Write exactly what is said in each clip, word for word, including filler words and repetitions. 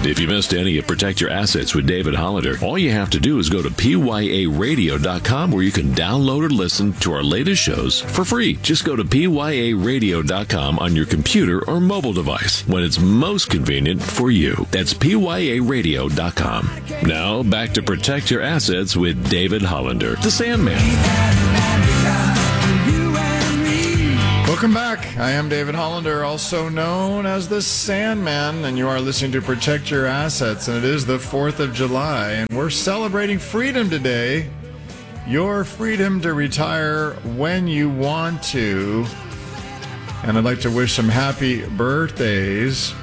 If you missed any of Protect Your Assets with David Hollander, all you have to do is go to P Y A radio dot com where you can download or listen to our latest shows for free. Just go to P Y A radio dot com on your computer or mobile device when it's most convenient for you. That's P Y A radio dot com. Now, back to Protect Your Assets with David Hollander, the Sandman. Welcome back. I am David Hollander, also known as the Sandman, and you are listening to Protect Your Assets, and it is the fourth of July, and we're celebrating freedom today. Your freedom to retire when you want to. And I'd like to wish some happy birthdays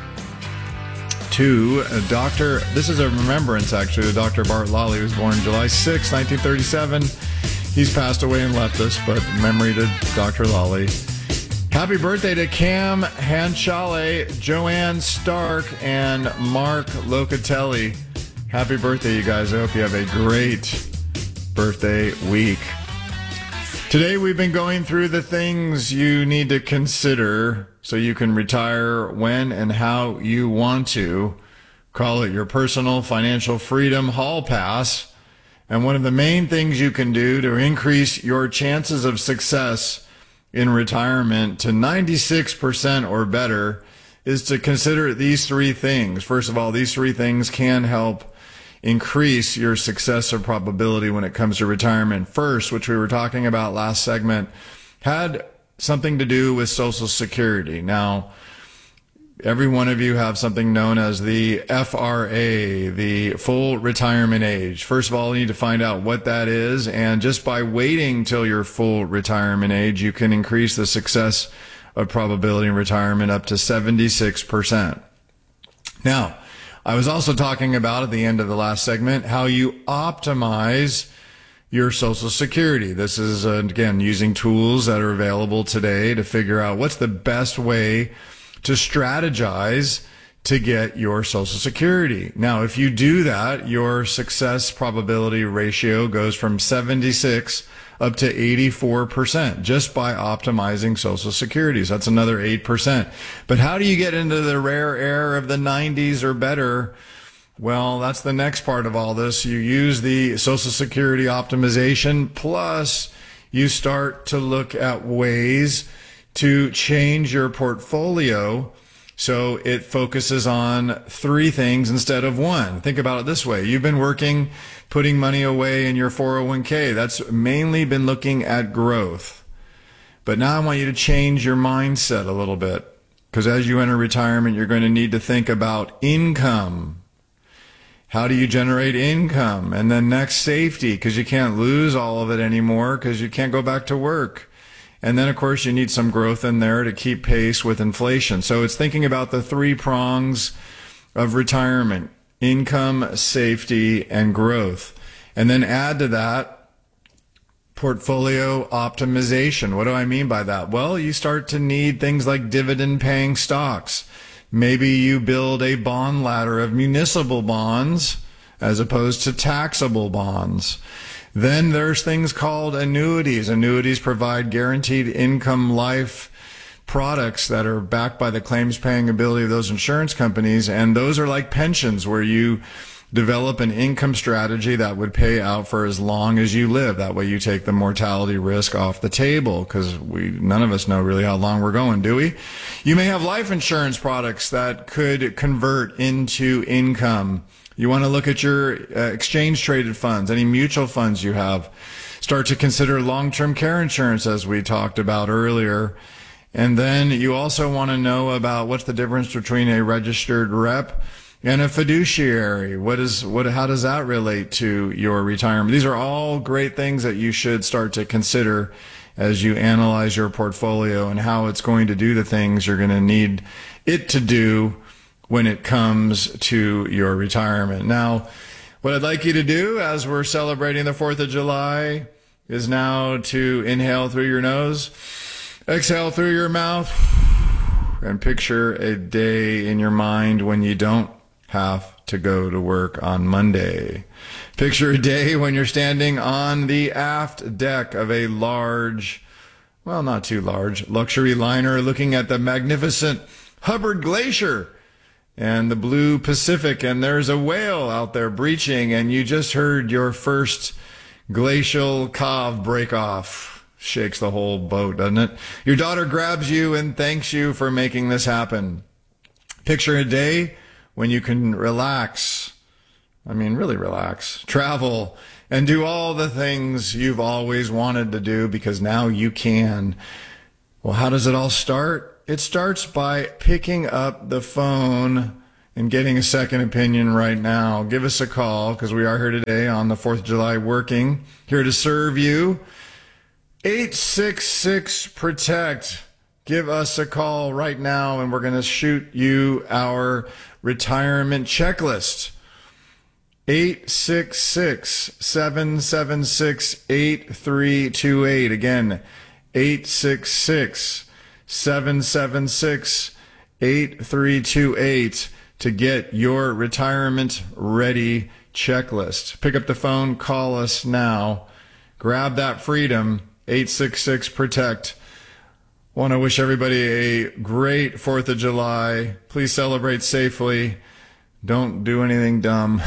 to Doctor This is a remembrance, actually, to Doctor Bart Lally, who was born July sixth, nineteen thirty-seven. He's passed away and left us, but memory to Doctor Lally. Happy birthday to Cam Hanchale, Joanne Stark, and Mark Locatelli. Happy birthday, you guys. I hope you have a great birthday week. Today we've been going through the things you need to consider so you can retire when and how you want to. Call it your personal financial freedom hall pass. And one of the main things you can do to increase your chances of success in retirement to ninety-six percent or better is to consider these three things. First of all, these three things can help increase your success or probability when it comes to retirement. First, which we were talking about last segment, had something to do with Social Security. Now, every one of you have something known as the F R A, the full retirement age. First of all, you need to find out what that is, and just by waiting till your full retirement age, you can increase the success of probability in retirement up to seventy-six percent. Now, I was also talking about at the end of the last segment how you optimize your Social Security. This is, uh, again, using tools that are available today to figure out what's the best way to strategize to get your Social Security. Now, if you do that, your success probability ratio goes from seventy-six up to eighty-four percent just by optimizing Social Security. So that's another eight percent. But how do you get into the rare air of the nineties or better? Well, that's the next part of all this. You use the Social Security optimization, plus you start to look at ways to change your portfolio so it focuses on three things instead of one. Think about it this way. You've been working, putting money away in your four oh one k. That's mainly been looking at growth. But now I want you to change your mindset a little bit, because as you enter retirement, you're going to need to think about income. How do you generate income? And then next, safety, because you can't lose all of it anymore because you can't go back to work. And then, of course, you need some growth in there to keep pace with inflation. So it's thinking about the three prongs of retirement: income, safety, and growth. And then add to that portfolio optimization. What do I mean by that? Well, you start to need things like dividend-paying stocks. Maybe you build a bond ladder of municipal bonds as opposed to taxable bonds. Then there's things called annuities. Annuities provide guaranteed income life products that are backed by the claims paying ability of those insurance companies. And those are like pensions, where you develop an income strategy that would pay out for as long as you live. That way you take the mortality risk off the table, because we none of us know really how long we're going, do we? You may have life insurance products that could convert into income. You want to look at your uh, exchange-traded funds, any mutual funds you have. Start to consider long-term care insurance, as we talked about earlier. And then you also want to know about what's the difference between a registered rep and a fiduciary. What is what? How does that relate to your retirement? These are all great things that you should start to consider as you analyze your portfolio and how it's going to do the things you're going to need it to do when it comes to your retirement. Now, what I'd like you to do as we're celebrating the fourth of July is now to inhale through your nose, exhale through your mouth, and picture a day in your mind when you don't have to go to work on Monday. Picture a day when you're standing on the aft deck of a large, well, not too large, luxury liner looking at the magnificent Hubbard Glacier and the blue Pacific, and there's a whale out there breaching, and you just heard your first glacial cove break off. Shakes the whole boat, doesn't it? Your daughter grabs you and thanks you for making this happen. Picture a day when you can relax. I mean, really relax. Travel and do all the things you've always wanted to do because now you can. Well, how does it all start? It starts by picking up the phone and getting a second opinion right now. Give us a call because we are here today on the fourth of July working, here to serve you. eight six six protect. Give us a call right now and we're going to shoot you our retirement checklist. eight six six, seven seven six, eight three two eight. Again, eight six six, seven seven six, eight three two eight to get your retirement ready checklist. Pick up the phone, call us now. Grab that freedom, eight six six protect. Want to wish everybody a great fourth of July. Please celebrate safely. Don't do anything dumb.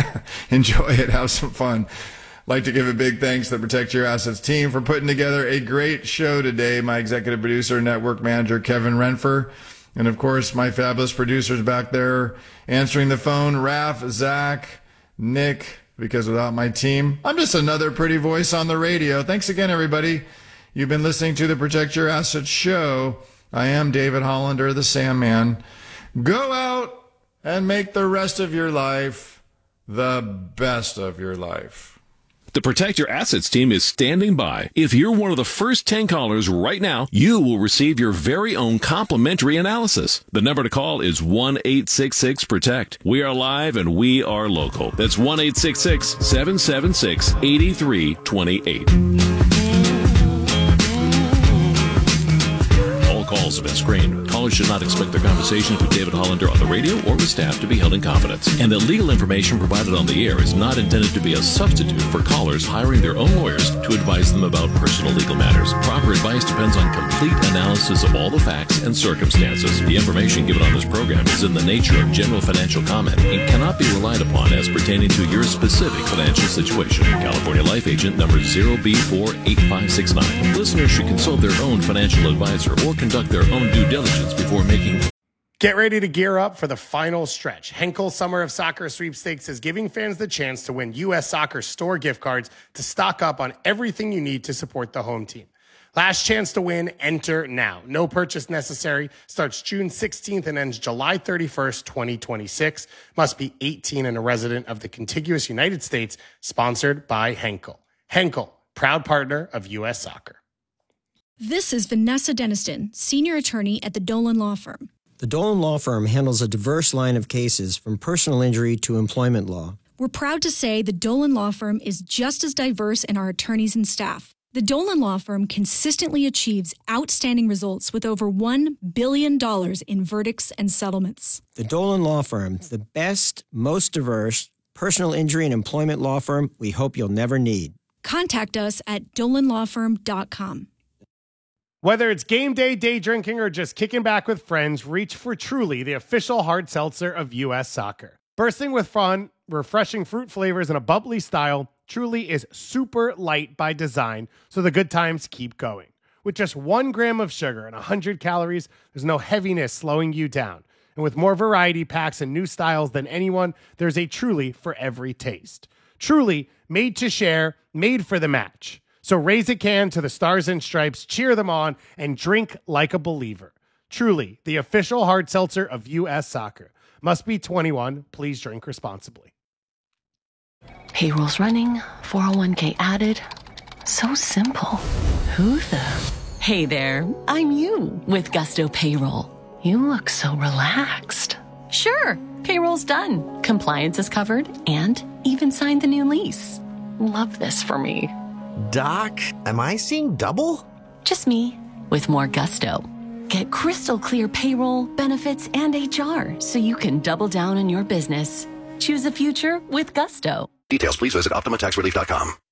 Enjoy it. Have some fun. Like to give a big thanks to the Protect Your Assets team for putting together a great show today. My executive producer, network manager, Kevin Renfer. And of course, my fabulous producers back there answering the phone, Raph, Zach, Nick, because without my team, I'm just another pretty voice on the radio. Thanks again, everybody. You've been listening to the Protect Your Assets show. I am David Hollander, the Sandman. Go out and make the rest of your life the best of your life. The Protect Your Assets team is standing by. If you're one of the first ten callers right now, you will receive your very own complimentary analysis. The number to call is one eight six six protect. We are live and we are local. That's one eight six six, seven seven six, eight three two eight. Calls have been screened. Callers should not expect their conversations with David Hollander on the radio or with staff to be held in confidence. And the legal information provided on the air is not intended to be a substitute for callers hiring their own lawyers to advise them about personal legal matters. Proper advice depends on complete analysis of all the facts and circumstances. The information given on this program is in the nature of general financial comment and cannot be relied upon as pertaining to your specific financial situation. California Life Agent number zero B four eight five six nine. Listeners should consult their own financial advisor or conduct their own due diligence before making. Get ready to gear up for the final stretch. Henkel Summer of Soccer Sweepstakes is giving fans the chance to win U S Soccer store gift cards to stock up on everything you need to support the home team. Last chance to win, enter now. No purchase necessary. Starts June sixteenth and ends July thirty-first, twenty twenty-six. Must be eighteen and a resident of the contiguous United States. Sponsored by Henkel. Henkel, proud partner of U S Soccer. This is Vanessa Deniston, senior attorney at the Dolan Law Firm. The Dolan Law Firm handles a diverse line of cases from personal injury to employment law. We're proud to say the Dolan Law Firm is just as diverse in our attorneys and staff. The Dolan Law Firm consistently achieves outstanding results with over one billion dollars in verdicts and settlements. The Dolan Law Firm, the best, most diverse personal injury and employment law firm we hope you'll never need. Contact us at dolan law firm dot com. Whether it's game day, day drinking, or just kicking back with friends, reach for Truly, the official hard seltzer of U S Soccer. Bursting with fun, refreshing fruit flavors, and a bubbly style, Truly is super light by design, so the good times keep going. With just one gram of sugar and one hundred calories, there's no heaviness slowing you down. And with more variety packs and new styles than anyone, there's a Truly for every taste. Truly, made to share, made for the match. So raise a can to the Stars and Stripes, cheer them on, and drink like a believer. Truly, the official hard seltzer of U S Soccer. Must be twenty-one. Please drink responsibly. Payroll's running, four oh one k added. So simple. Who the? Hey there, I'm you with Gusto Payroll. You look so relaxed. Sure, payroll's done. Compliance is covered and even signed the new lease. Love this for me. Doc, am I seeing double? Just me, with more gusto. Get crystal clear payroll, benefits, and H R so you can double down on your business. Choose a future with Gusto. Details, please visit Optima Tax Relief dot com.